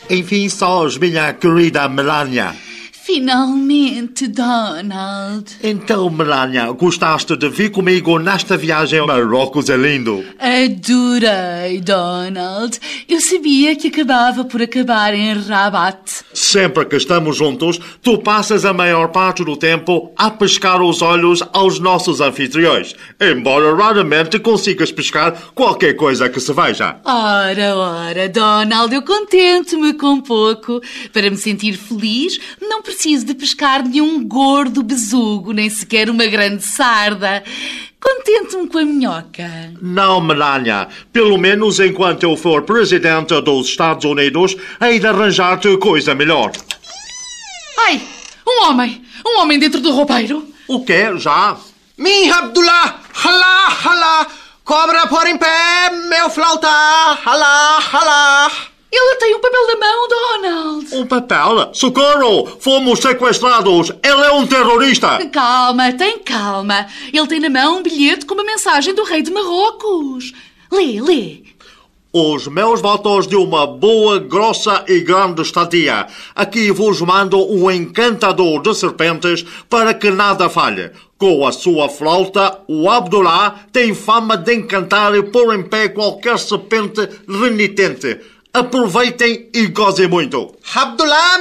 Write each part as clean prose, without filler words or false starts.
Enfim, sós, minha querida Melania. Finalmente, Donald. Então, Melania, gostaste de vir comigo nesta viagem? Marrocos é lindo. Adorei, Donald. Eu sabia que acabava por acabar em Rabat. Sempre que estamos juntos, tu passas a maior parte do tempo a pescar os olhos aos nossos anfitriões, embora raramente consigas pescar qualquer coisa que se veja. Ora, Donald, eu contento-me com pouco. Para me sentir feliz, não preciso de pescar nenhum gordo besugo, nem sequer uma grande sarda. Contento-me com a minhoca. Não, Melania. Pelo menos enquanto eu for presidente dos Estados Unidos, hei de arranjar-te coisa melhor. Ai, um homem dentro do roupeiro. O quê? Já? Mi Abdullah, halá, cobra por em pé, meu flauta, halá. Ele tem um papel na mão, Donald. Um papel? Socorro! Fomos sequestrados! Ele é um terrorista! Calma, tem calma. Ele tem na mão um bilhete com uma mensagem do rei de Marrocos. Lê. Os meus votos de uma boa, grossa e grande estadia. Aqui vos mando um encantador de serpentes para que nada falhe. Com a sua flauta, o Abdullah tem fama de encantar e pôr em pé qualquer serpente renitente. Aproveitem e gozem muito. Abdullah,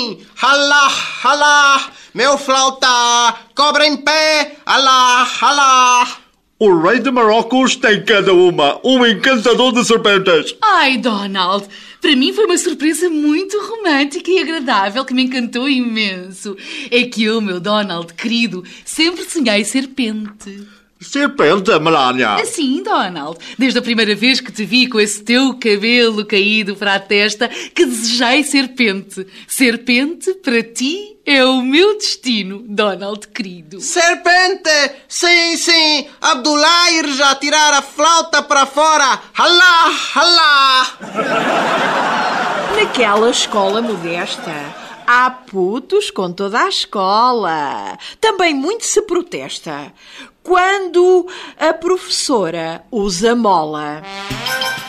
halá, meu flauta, cobra em pé, halá. O rei de Marrocos tem cada uma, um encantador de serpentes. Ai, Donald, para mim foi uma surpresa muito romântica e agradável que me encantou imenso. É que eu, meu Donald querido, sempre sonhei serpente. Serpente, Melania? Sim, Donald. Desde a primeira vez que te vi com esse teu cabelo caído para a testa, que desejei serpente. Serpente, para ti, é o meu destino, Donald querido. Serpente! Sim, Abdullah ir já tirar a flauta para fora. Halá. Naquela escola modesta, há putos com toda a escola. Também muito se protesta quando a professora usa mola.